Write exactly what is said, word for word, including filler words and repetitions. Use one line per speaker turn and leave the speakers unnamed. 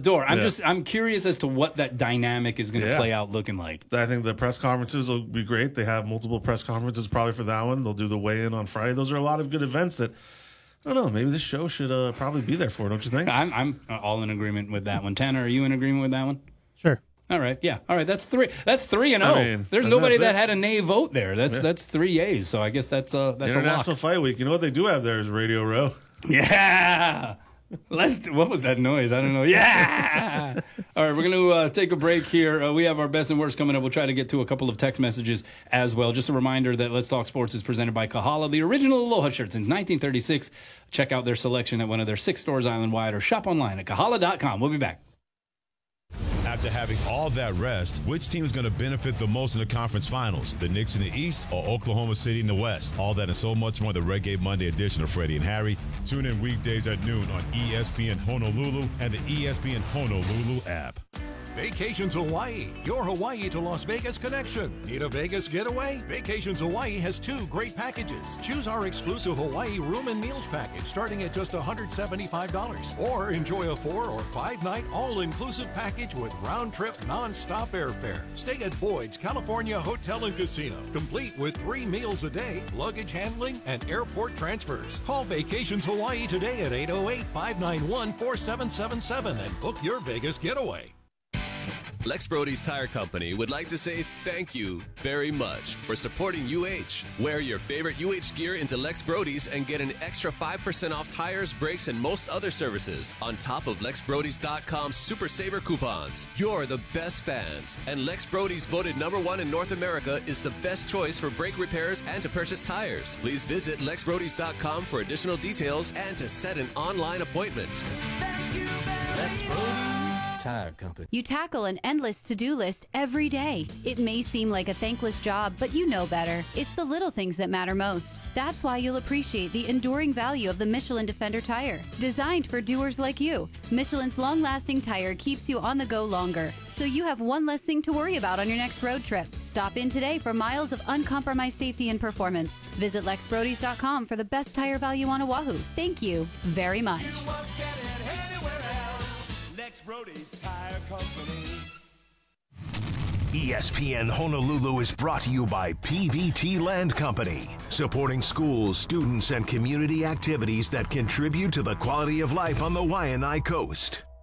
door. I'm
Yeah.
just I'm curious as to what that dynamic is going to
Yeah.
play out looking like.
I think the press conferences will be great. They have multiple press conferences probably for that one. They'll do the weigh-in on Friday. Those are a lot of good events that, I don't know, maybe this show should uh, probably be there for, don't you think?
I'm I'm all in agreement with that one. Tanner, are you in agreement with that one?
Sure.
All right, yeah. All right, that's three. That's three and oh.
I mean,
There's
that's
nobody
it.
that had a nay vote there. That's
Yeah.
that's three yays. So I guess that's uh that's
International
a
Fight Week. You know what they do have there is Radio Row.
lock. Yeah. Let's. Do, what was that noise? I don't know. Yeah. All right, we're going to uh, take a break here. Uh, we have our best and worst coming up. We'll try to get to a couple of text messages as well. Just a reminder that Let's Talk Sports is presented by Kahala, the original Aloha shirt since nineteen thirty-six. Check out their selection at one of their six stores island-wide or shop online at kahala dot com. We'll be back.
After having all that rest, which team is going to benefit the most in the conference finals? The Knicks in the East or Oklahoma City in the West? All that and so much more in the Red Gate Monday edition of Freddie and Harry. Tune in weekdays at noon on E S P N Honolulu and the E S P N Honolulu app.
Vacations Hawaii, your Hawaii to Las Vegas connection. Need a Vegas getaway? Vacations Hawaii has two great packages. Choose our exclusive Hawaii room and meals package starting at just one hundred seventy-five dollars. Or enjoy a four or five night all-inclusive package with round-trip non-stop airfare. Stay at Boyd's California Hotel and Casino, complete with three meals a day, luggage handling, and airport transfers. Call Vacations Hawaii today at eight oh eight, five nine one, four seven seven seven and book your Vegas getaway.
Lex Brody's Tire Company would like to say thank you very much for supporting U H. Wear your favorite U H gear into Lex Brody's and get an extra five percent off tires, brakes, and most other services on top of Lex Brodys dot com Super Saver coupons. You're the best fans, and Lex Brody's voted number one in North America is the best choice for brake repairs and to purchase tires. Please visit Lex Brodys dot com for additional details and to set an online appointment.
Thank you very Lex Brody's Tire Company.
You tackle an endless to-do list every day. It may seem like a thankless job, but you know better. It's the little things that matter most. That's why you'll appreciate the enduring value of the Michelin Defender tire. Designed for doers like you, Michelin's long-lasting tire keeps you on the go longer, so you have one less thing to worry about on your next road trip. Stop in today for miles of uncompromised safety and performance. Visit Lex Brodys dot com for the best tire value on Oahu. Thank you very much.
Lex Brody's Tire Company.
E S P N Honolulu is brought to you by P V T Land Company, supporting schools, students, and community activities that contribute to the quality of life on the Waianae Coast.